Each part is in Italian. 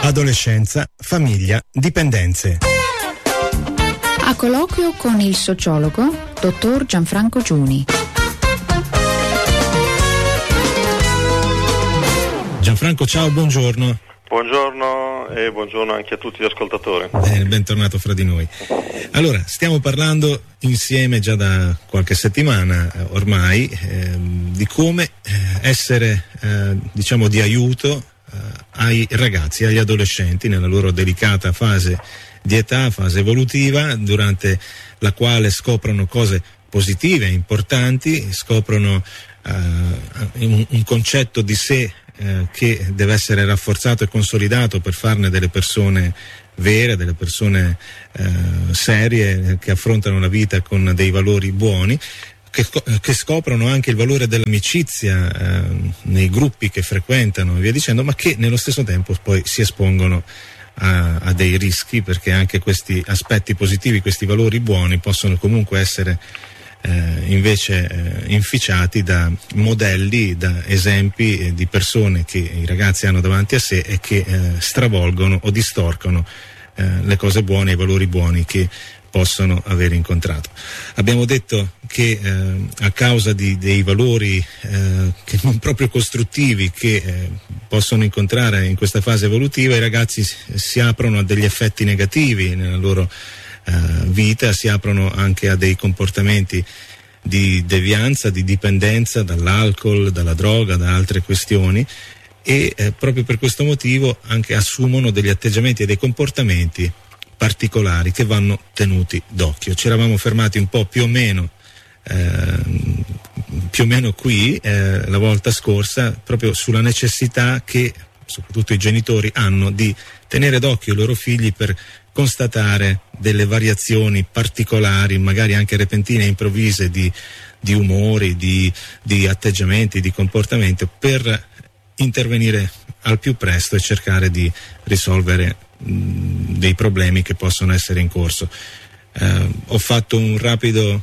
Adolescenza, famiglia, dipendenze. A colloquio con il sociologo dottor Gianfranco Giuni. Gianfranco, ciao, buongiorno. Buongiorno e buongiorno anche a tutti gli ascoltatori. Bentornato fra di noi. Allora, stiamo parlando insieme già da qualche settimana ormai di come essere diciamo di aiuto ai ragazzi, agli adolescenti nella loro delicata fase di età, fase evolutiva, durante la quale scoprono cose positive, importanti, scoprono un concetto di sé che deve essere rafforzato e consolidato per farne delle persone vere, delle persone serie, che affrontano la vita con dei valori buoni, che scoprono anche il valore dell'amicizia nei gruppi che frequentano e via dicendo, ma che nello stesso tempo poi si espongono a dei rischi, perché anche questi aspetti positivi, questi valori buoni possono comunque essere invece inficiati da modelli, da esempi di persone che i ragazzi hanno davanti a sé e che stravolgono o distorcono le cose buone, i valori buoni che possono aver incontrato. Abbiamo detto che a causa dei valori che non proprio costruttivi che possono incontrare in questa fase evolutiva, i ragazzi si aprono a degli effetti negativi nella loro vita, si aprono anche a dei comportamenti di devianza, di dipendenza dall'alcol, dalla droga, da altre questioni, e proprio per questo motivo anche assumono degli atteggiamenti e dei comportamenti particolari che vanno tenuti d'occhio. Ci eravamo fermati un po' più o meno qui la volta scorsa, proprio sulla necessità che soprattutto i genitori hanno di tenere d'occhio i loro figli per constatare delle variazioni particolari, magari anche repentine e improvvise di umori, di atteggiamenti, di comportamento, per intervenire al più presto e cercare di risolvere dei problemi che possono essere in corso. Ho fatto un rapido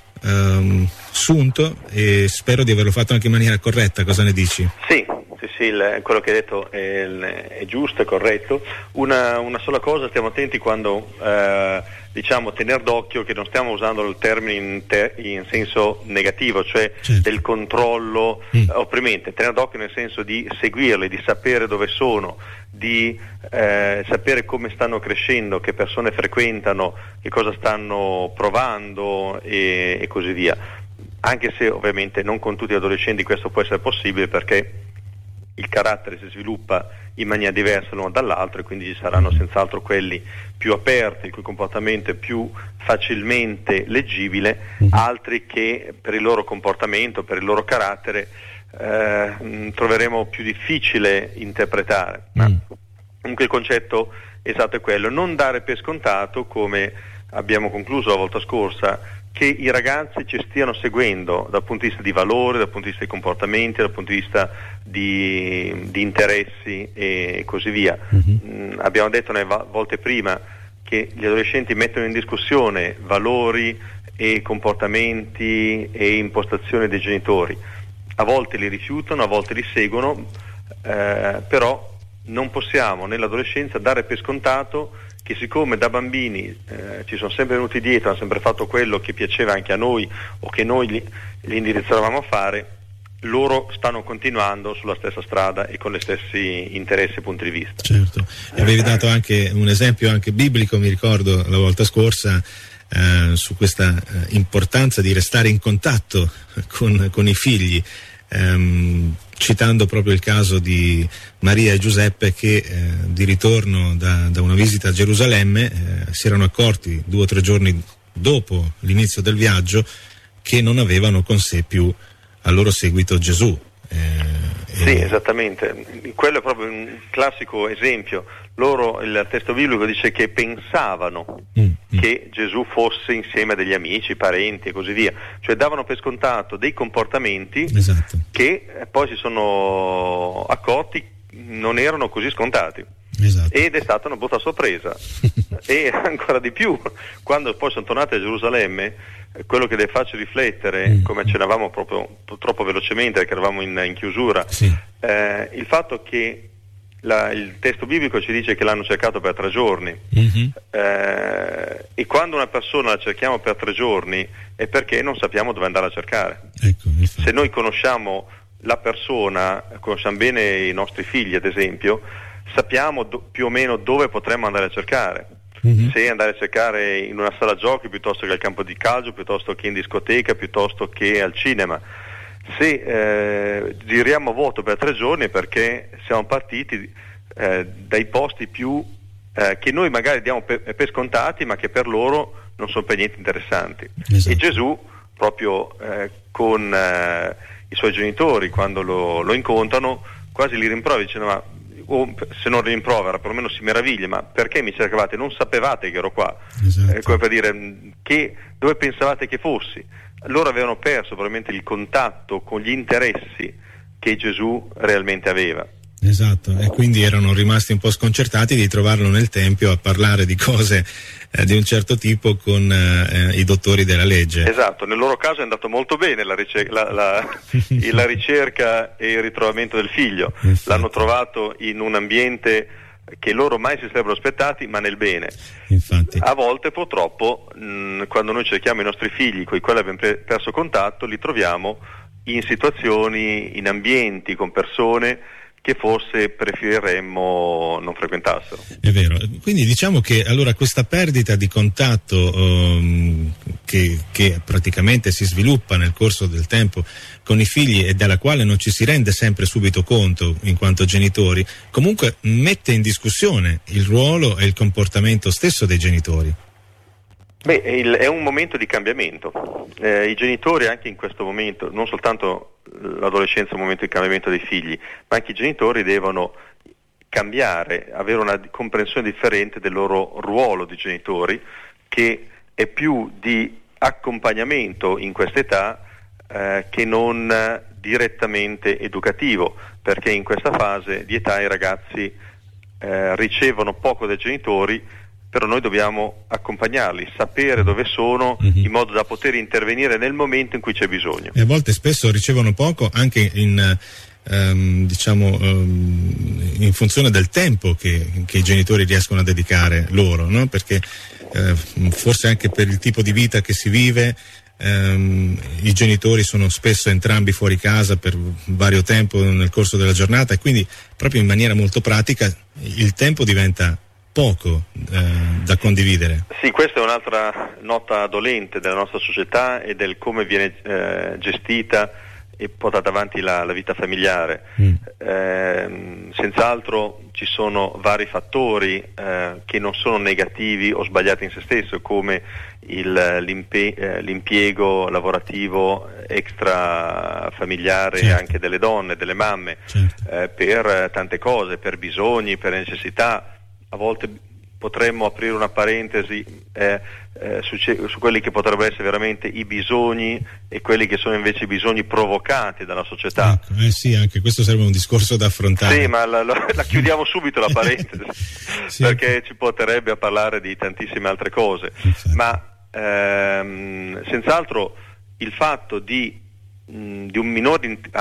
sunto e spero di averlo fatto anche in maniera corretta. Cosa ne dici? Sì, quello che hai detto è giusto, è corretto. Una sola cosa, stiamo attenti quando diciamo tener d'occhio che non stiamo usando il termine in senso negativo, cioè certo, del controllo opprimente. Tener d'occhio nel senso di seguirli, di sapere dove sono, di sapere come stanno crescendo, che persone frequentano, che cosa stanno provando e così via. Anche se ovviamente non con tutti gli adolescenti questo può essere possibile, perché il carattere si sviluppa in maniera diversa l'uno dall'altro, e quindi ci saranno senz'altro quelli più aperti, il cui comportamento è più facilmente leggibile, altri che per il loro comportamento, per il loro carattere troveremo più difficile interpretare. Ma comunque il concetto esatto è quello: non dare per scontato, come abbiamo concluso la volta scorsa, che i ragazzi ci stiano seguendo dal punto di vista di valori, dal punto di vista di comportamenti, dal punto di vista di interessi e così via. Abbiamo detto volte prima che gli adolescenti mettono in discussione valori e comportamenti e impostazioni dei genitori. A volte li rifiutano, a volte li seguono, però non possiamo nell'adolescenza dare per scontato che, siccome da bambini ci sono sempre venuti dietro, hanno sempre fatto quello che piaceva anche a noi o che noi li indirizzavamo a fare, loro stanno continuando sulla stessa strada e con gli stessi interessi e punti di vista. Certo, e avevi dato anche un esempio anche biblico, mi ricordo la volta scorsa, su questa importanza di restare in contatto con i figli, citando proprio il caso di Maria e Giuseppe che di ritorno da una visita a Gerusalemme si erano accorti 2 o 3 giorni dopo l'inizio del viaggio che non avevano con sé più al loro seguito Gesù. Sì, esattamente, quello è proprio un classico esempio. Loro, il testo biblico dice che pensavano che Gesù fosse insieme a degli amici, parenti e così via, cioè davano per scontato dei comportamenti, esatto, che poi si sono accorti non erano così scontati. Esatto. Ed è stata una brutta sorpresa. E ancora di più quando poi sono tornati a Gerusalemme, quello che deve farci riflettere, come accennavamo proprio troppo velocemente perché eravamo in chiusura, sì, il fatto che il testo biblico ci dice che l'hanno cercato per 3 giorni, e quando una persona la cerchiamo per 3 giorni è perché non sappiamo dove andare a cercare. Ecco, se noi conosciamo la persona, conosciamo bene i nostri figli ad esempio, sappiamo più o meno dove potremmo andare a cercare. Se andare a cercare in una sala giochi piuttosto che al campo di calcio, piuttosto che in discoteca, piuttosto che al cinema. Se giriamo a vuoto per 3 giorni è perché siamo partiti dai posti più che noi magari diamo per scontati, ma che per loro non sono per niente interessanti. Esatto. E Gesù proprio con i suoi genitori, quando lo incontrano, quasi li rimprovera, dicendo: ma se non rimprovera perlomeno si meraviglia, ma perché mi cercavate? Non sapevate che ero qua. Esatto. Come per dire, dove pensavate che fossi? Loro avevano perso probabilmente il contatto con gli interessi che Gesù realmente aveva. Esatto, e quindi erano rimasti un po' sconcertati di trovarlo nel Tempio a parlare di cose di un certo tipo con i dottori della legge. Esatto, nel loro caso è andato molto bene la ricerca e il ritrovamento del figlio. Infatti. L'hanno trovato in un ambiente che loro mai si sarebbero aspettati, ma nel bene. Infatti. A volte purtroppo quando noi cerchiamo i nostri figli con i quali abbiamo perso contatto, li troviamo in situazioni, in ambienti, con persone che forse preferiremmo non frequentassero. È vero, quindi diciamo che allora questa perdita di contatto che praticamente si sviluppa nel corso del tempo con i figli e della quale non ci si rende sempre subito conto in quanto genitori, comunque mette in discussione il ruolo e il comportamento stesso dei genitori. Beh, è un momento di cambiamento. I genitori anche in questo momento, non soltanto l'adolescenza è un momento di cambiamento dei figli, ma anche i genitori devono cambiare, avere una comprensione differente del loro ruolo di genitori, che è più di accompagnamento in quest'età che non direttamente educativo, perché in questa fase di età i ragazzi ricevono poco dai genitori, però noi dobbiamo accompagnarli, sapere dove sono, in modo da poter intervenire nel momento in cui c'è bisogno. E a volte spesso ricevono poco anche in funzione del tempo che i genitori riescono a dedicare loro, no? Perché forse anche per il tipo di vita che si vive, i genitori sono spesso entrambi fuori casa per vario tempo nel corso della giornata, e quindi proprio in maniera molto pratica il tempo diventa poco da condividere. Sì, questa è un'altra nota dolente della nostra società e del come viene gestita e portata avanti la vita familiare. Senz'altro ci sono vari fattori che non sono negativi o sbagliati in se stesso, come l'impiego lavorativo extrafamiliare, certo, anche delle donne, delle mamme, certo, per tante cose, per bisogni, per necessità. A volte potremmo aprire una parentesi su quelli che potrebbero essere veramente i bisogni e quelli che sono invece i bisogni provocati dalla società. Ecco, sì, anche questo sarebbe un discorso da affrontare. Sì, ma la chiudiamo subito la parentesi, sì, perché ci porterebbe a parlare di tantissime altre cose. Infatti. Ma senz'altro il fatto di una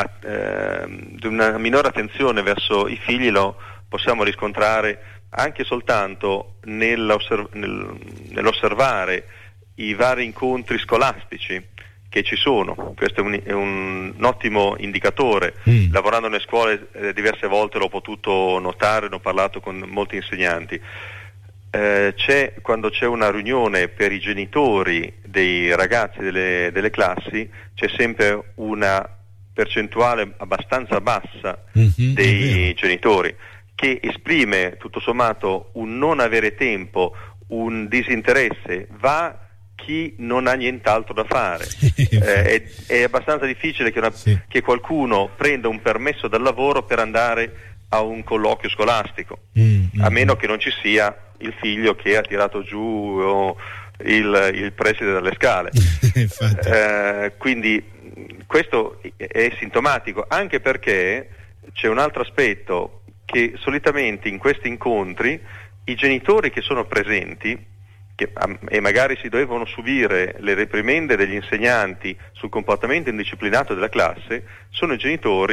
minore attenzione verso i figli lo possiamo riscontrare anche soltanto nell'osservare i vari incontri scolastici che ci sono. Questo è un ottimo indicatore. Lavorando nelle scuole diverse volte l'ho potuto notare, ne ho parlato con molti insegnanti. Quando c'è una riunione per i genitori dei ragazzi delle classi, c'è sempre una percentuale abbastanza bassa dei genitori, che esprime tutto sommato un non avere tempo, un disinteresse. Chi non ha nient'altro da fare. È abbastanza difficile che qualcuno prenda un permesso dal lavoro per andare a un colloquio scolastico, a meno che non ci sia il figlio che ha tirato giù il preside dalle scale. Quindi questo è sintomatico, anche perché c'è un altro aspetto, che solitamente in questi incontri i genitori che sono presenti e magari si dovevano subire le reprimende degli insegnanti sul comportamento indisciplinato della classe, sono i genitori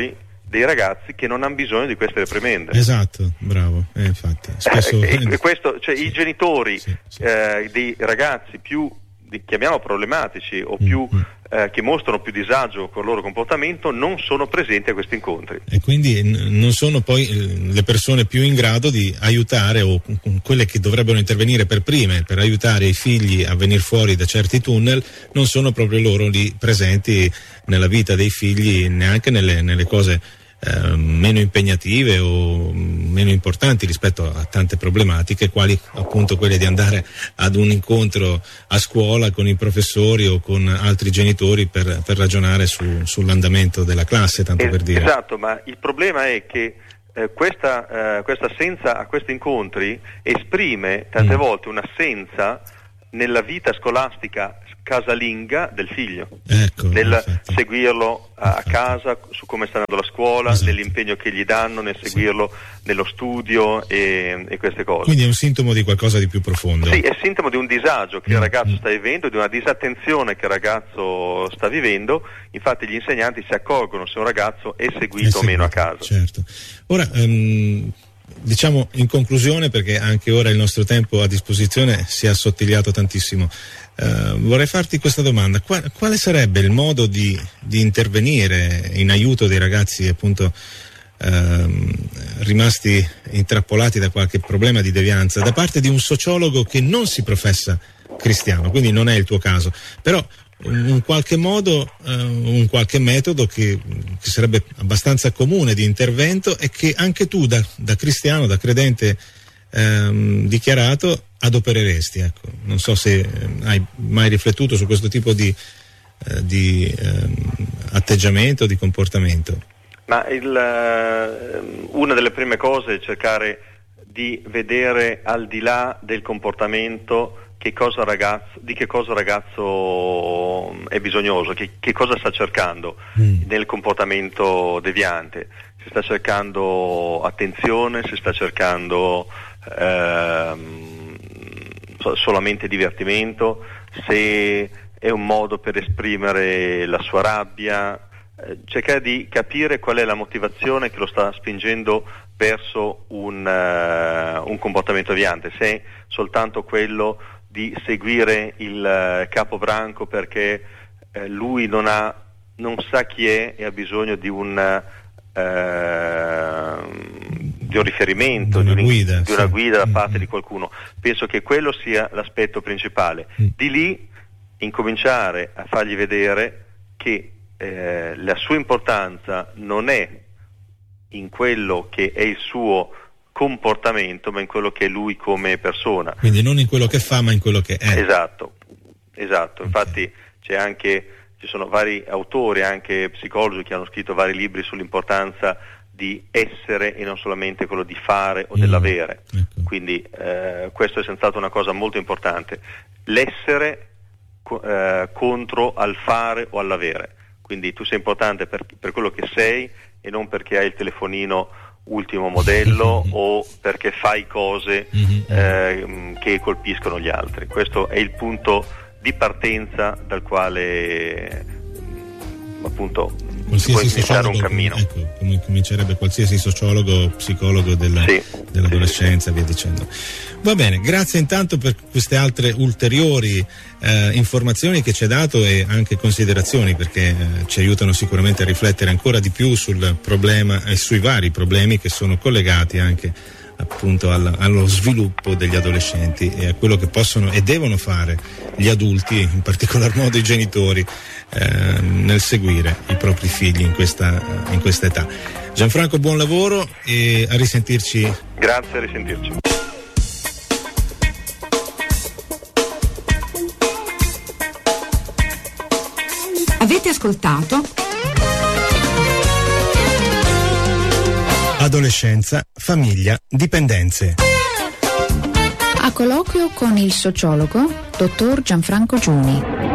dei ragazzi che non hanno bisogno di queste reprimende. Esatto, bravo, infatti. Spesso... questo, cioè, i genitori dei ragazzi più chiamiamo problematici o più che mostrano più disagio con il loro comportamento non sono presenti a questi incontri. E quindi non sono poi le persone più in grado di aiutare, o quelle che dovrebbero intervenire per prime per aiutare i figli a venire fuori da certi tunnel, non sono proprio loro lì presenti nella vita dei figli, neanche nelle cose meno impegnative o meno importanti rispetto a tante problematiche, quali appunto quelle di andare ad un incontro a scuola con i professori o con altri genitori per ragionare sull'andamento della classe, tanto per dire. Esatto, ma il problema è che questa assenza a questi incontri esprime tante volte un'assenza nella vita scolastica casalinga del figlio, seguirlo a casa su come sta andando la scuola, nell'impegno che gli danno, nel seguirlo nello studio e queste cose. Quindi è un sintomo di qualcosa di più profondo. Sì, è sintomo di un disagio che il ragazzo sta vivendo, di una disattenzione che il ragazzo sta vivendo. Infatti gli insegnanti si accorgono se un ragazzo è seguito o meno a casa. Certo. Ora, diciamo in conclusione, perché anche ora il nostro tempo a disposizione si è assottigliato tantissimo, vorrei farti questa domanda: quale sarebbe il modo di intervenire in aiuto dei ragazzi appunto rimasti intrappolati da qualche problema di devianza da parte di un sociologo che non si professa cristiano, quindi non è il tuo caso, però un qualche modo, un qualche metodo che sarebbe abbastanza comune di intervento e che anche tu da cristiano, da credente dichiarato adopereresti, ecco. Non so se hai mai riflettuto su questo tipo di atteggiamento, di comportamento. Ma una delle prime cose è cercare di vedere al di là del comportamento di che cosa il ragazzo è bisognoso, che cosa sta cercando nel comportamento deviante. Si sta cercando attenzione, si sta cercando solamente divertimento, se è un modo per esprimere la sua rabbia, cercare di capire qual è la motivazione che lo sta spingendo verso un comportamento deviante, se è soltanto quello di seguire il capobranco perché lui non sa chi è e ha bisogno di un riferimento, di una guida da parte di qualcuno. Penso che quello sia l'aspetto principale. Di lì incominciare a fargli vedere che la sua importanza non è in quello che è il suo comportamento, ma in quello che è lui come persona. Quindi non in quello che fa, ma in quello che è. Esatto. Infatti ci sono vari autori, anche psicologi, che hanno scritto vari libri sull'importanza di essere e non solamente quello di fare o dell'avere. Ecco. Quindi questo è senz'altro una cosa molto importante. L'essere contro al fare o all'avere. Quindi tu sei importante per quello che sei e non perché hai il telefonino ultimo modello o perché fai cose che colpiscono gli altri. Questo è il punto di partenza dal quale appunto si può iniziare un cammino. Ecco, come comincerebbe qualsiasi sociologo, psicologo dell'adolescenza, via dicendo. Va bene, grazie intanto per queste altre ulteriori informazioni che ci hai dato e anche considerazioni, perché ci aiutano sicuramente a riflettere ancora di più sul problema e sui vari problemi che sono collegati anche appunto allo sviluppo degli adolescenti e a quello che possono e devono fare gli adulti, in particolar modo i genitori, nel seguire i propri figli in questa età. Gianfranco, buon lavoro e a risentirci. Grazie, a risentirci. Avete ascoltato Adolescenza, famiglia, dipendenze. A colloquio con il sociologo dottor Gianfranco Giuni.